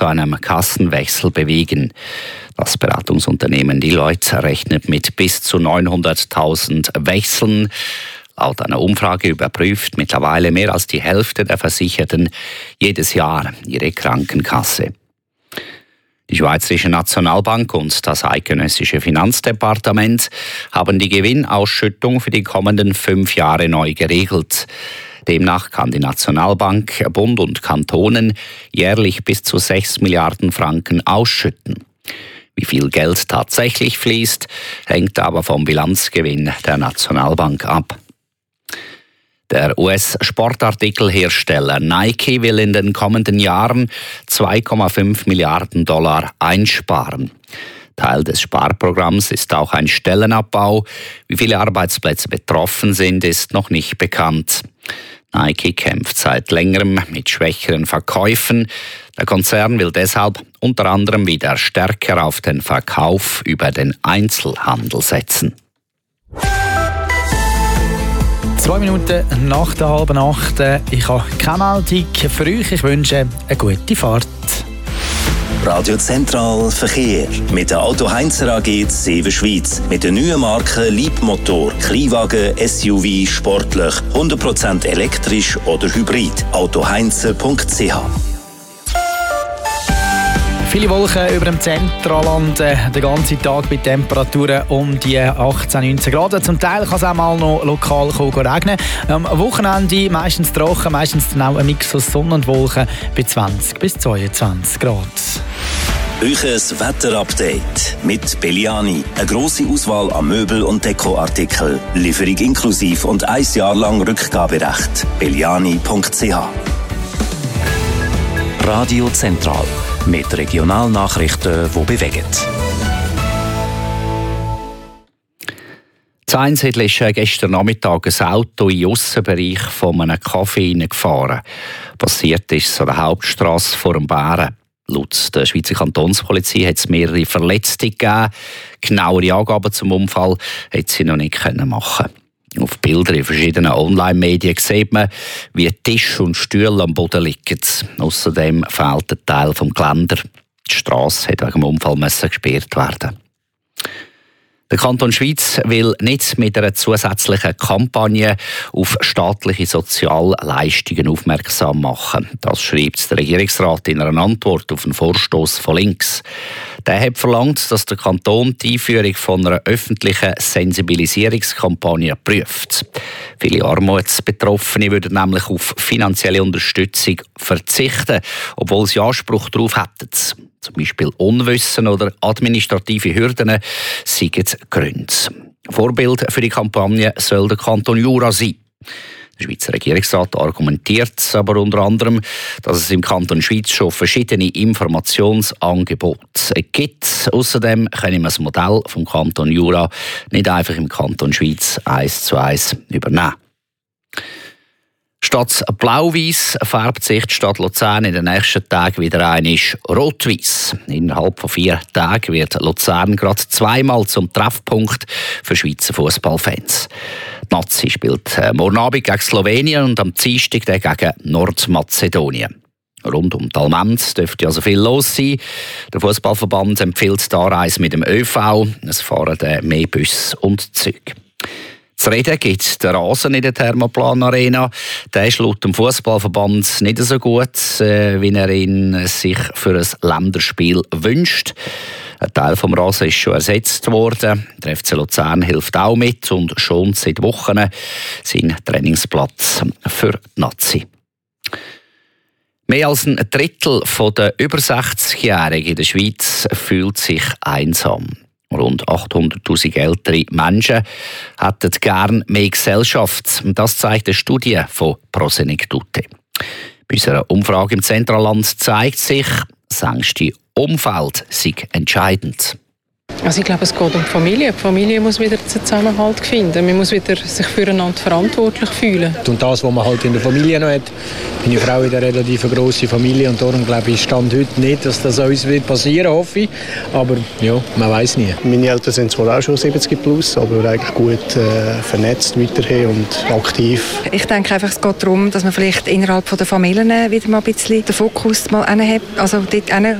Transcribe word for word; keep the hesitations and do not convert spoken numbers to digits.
zu einem Kassenwechsel bewegen. Das Beratungsunternehmen Deloitte rechnet mit bis zu neunhunderttausend Wechseln. Laut einer Umfrage überprüft mittlerweile mehr als die Hälfte der Versicherten jedes Jahr ihre Krankenkasse. Die Schweizerische Nationalbank und das eidgenössische Finanzdepartement haben die Gewinnausschüttung für die kommenden fünf Jahre neu geregelt. Demnach kann die Nationalbank Bund und Kantonen jährlich bis zu sechs Milliarden Franken ausschütten. Wie viel Geld tatsächlich fließt, hängt aber vom Bilanzgewinn der Nationalbank ab. Der U S-Sportartikelhersteller Nike will in den kommenden Jahren zwei Komma fünf Milliarden Dollar einsparen. Teil des Sparprogramms ist auch ein Stellenabbau. Wie viele Arbeitsplätze betroffen sind, ist noch nicht bekannt. Nike kämpft seit längerem mit schwächeren Verkäufen. Der Konzern will deshalb unter anderem wieder stärker auf den Verkauf über den Einzelhandel setzen. Zwei Minuten nach der halben Acht. Ich habe keine Meldung für euch. Ich wünsche eine gute Fahrt. Radio Zentral Verkehr mit der Auto Heinzer A G Seven Schweiz. Mit der neuen Marke Leapmotor. Kleinwagen, S U V, sportlich, hundert Prozent elektrisch oder hybrid. autoheinzer punkt c h. Viele Wolken über dem Zentralland, äh, den ganzen Tag bei Temperaturen um die achtzehn, neunzehn Grad. Zum Teil kann es auch mal noch lokal regnen. Am Wochenende meistens trocken, meistens dann auch ein Mix aus Sonne und Wolken bei zwanzig bis zweiundzwanzig Grad. Euches Wetterupdate mit Belliani. Eine grosse Auswahl an Möbel- und Dekoartikeln. Lieferung inklusiv und ein Jahr lang Rückgaberecht. belliani punkt c h. Radio Zentral. Mit Regionalnachrichten, die bewegen. In Einsiedl ist gestern Nachmittag ein Auto in den Aussenbereich von einem Café gefahren. Passiert ist es an der Hauptstrasse vor dem Bären. Laut der Schweizer Kantonspolizei hat es mehrere Verletzte gegeben. Genauere Angaben zum Unfall hat sie noch nicht machen können. Auf Bildern in verschiedenen Online-Medien sieht man, wie Tisch und Stühle am Boden liegen. Außerdem fehlt ein Teil des Geländer. Die Strasse hat wegen dem Unfall gesperrt werden. Der Kanton Schweiz will nicht mit einer zusätzlichen Kampagne auf staatliche Sozialleistungen aufmerksam machen. Das schreibt der Regierungsrat in einer Antwort auf einen Vorstoss von links. Der hat verlangt, dass der Kanton die Einführung von einer öffentlichen Sensibilisierungskampagne prüft. Viele Armutsbetroffene würden nämlich auf finanzielle Unterstützung verzichten, obwohl sie Anspruch darauf hätten. Zum Beispiel Unwissen oder administrative Hürden seien Gründe. Vorbild für die Kampagne soll der Kanton Jura sein. Der Schweizer Regierungsrat argumentiert aber unter anderem, dass es im Kanton Schweiz schon verschiedene Informationsangebote gibt. Außerdem können wir das Modell vom Kanton Jura nicht einfach im Kanton Schweiz eins zu eins übernehmen. Statt blau-weiss färbt sich die Stadt Luzern in den nächsten Tagen wieder einmal rot-weiss. Innerhalb von vier Tagen wird Luzern gerade zweimal zum Treffpunkt für Schweizer Fußballfans. Die Nazi spielt morgen Abend gegen Slowenien und am Dienstag gegen Nordmazedonien. Rund um die Almend dürfte also viel los sein. Der Fußballverband empfiehlt die Anreise mit dem ÖV. Es fahren mehr Busse und Züge. Zu reden gibt der Rasen in der Thermoplan Arena. Der ist laut dem Fußballverband nicht so gut, wie er ihn sich für ein Länderspiel wünscht. Ein Teil des Rasen ist schon ersetzt worden. Der F C Luzern hilft auch mit und schont seit Wochen seinen Trainingsplatz für die Nazi. Mehr als ein Drittel der über sechzigjährigen in der Schweiz fühlt sich einsam. Rund achthunderttausend ältere Menschen hätten gern mehr Gesellschaft. Das zeigt eine Studie von Prosenektute. Bei unserer Umfrage im Zentralland zeigt sich, das engste Umfeld sei entscheidend. Also ich glaube, es geht um die Familie. Die Familie muss wieder den Zusammenhalt finden. Man muss wieder sich füreinander verantwortlich fühlen. Und das, was man halt in der Familie noch hat. Meine Frau hat eine relativ grosse Familie und darum glaube ich, stand heute nicht, dass das uns wird passieren, hoffe ich. Aber ja, man weiß nie. Meine Eltern sind zwar auch schon siebzig plus, aber eigentlich gut äh, vernetzt weiterhin und aktiv. Ich denke einfach, es geht darum, dass man vielleicht innerhalb der Familien wieder mal ein bisschen den Fokus mal hat, also dort